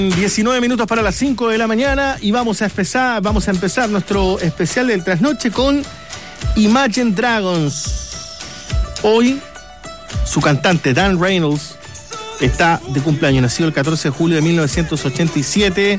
19 minutos para las 5 de la mañana y vamos a empezar nuestro especial del trasnoche con Imagine Dragons. Hoy su cantante Dan Reynolds está de cumpleaños, nacido el 14 de julio de 1987.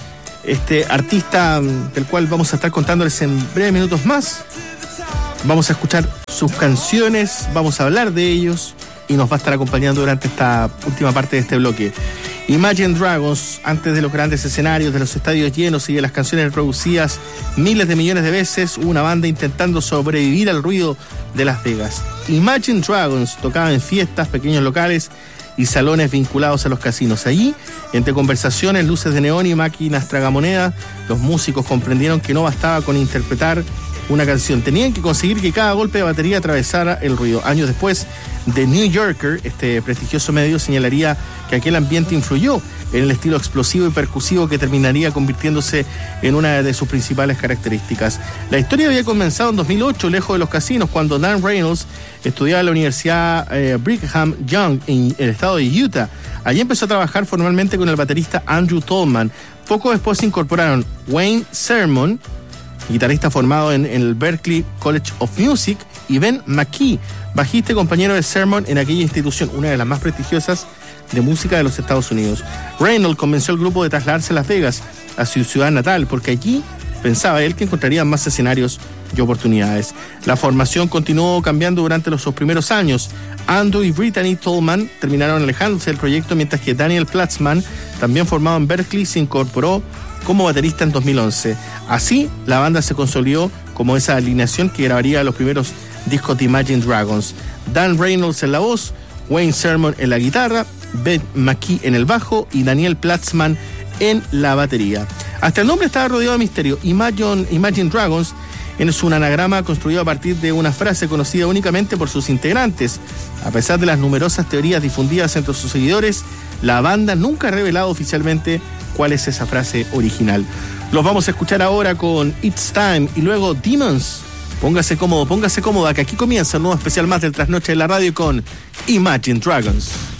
Este artista del cual vamos a estar contándoles en breves minutos más. Vamos a escuchar sus canciones, vamos a hablar de ellos y nos va a estar acompañando durante esta última parte de este bloque. Imagine Dragons, antes de los grandes escenarios, de los estadios llenos y de las canciones reproducidas miles de millones de veces, una banda intentando sobrevivir al ruido de Las Vegas. Imagine Dragons tocaba en fiestas, pequeños locales y salones vinculados a los casinos. Allí, entre conversaciones, luces de neón y máquinas tragamonedas, los músicos comprendieron que no bastaba con interpretar una canción. Tenían que conseguir que cada golpe de batería atravesara el ruido. Años después, The New Yorker, este prestigioso medio, señalaría que aquel ambiente influyó en el estilo explosivo y percusivo que terminaría convirtiéndose en una de sus principales características. La historia había comenzado en 2008, lejos de los casinos, cuando Dan Reynolds estudiaba en la Universidad Brigham Young en el estado de Utah. Allí empezó a trabajar formalmente con el baterista Andrew Tolman. Poco después se incorporaron Wayne Sermon, guitarrista formado en el Berklee College of Music, y Ben McKee, bajista y compañero de Sermon en aquella institución, una de las más prestigiosas de música de los Estados Unidos. Reynolds convenció al grupo de trasladarse a Las Vegas, a su ciudad natal, porque allí pensaba él que encontrarían más escenarios y oportunidades. La formación continuó cambiando durante sus primeros años. Andrew y Brittany Tolman terminaron alejándose del proyecto, mientras que Daniel Platzman, también formado en Berklee, se incorporó como baterista en 2011. Así, la banda se consolidó como esa alineación que grabaría los primeros discos de Imagine Dragons. Dan Reynolds en la voz, Wayne Sermon en la guitarra, Ben McKee en el bajo y Daniel Platzman en la batería. Hasta el nombre estaba rodeado de misterio. Imagine Dragons es un anagrama construido a partir de una frase conocida únicamente por sus integrantes. A pesar de las numerosas teorías difundidas entre sus seguidores, la banda nunca ha revelado oficialmente cuál es esa frase original. Los vamos a escuchar ahora con It's Time y luego Demons. Póngase cómodo, póngase cómoda, que aquí comienza un nuevo especial más del Trasnoche de la Radio con Imagine Dragons.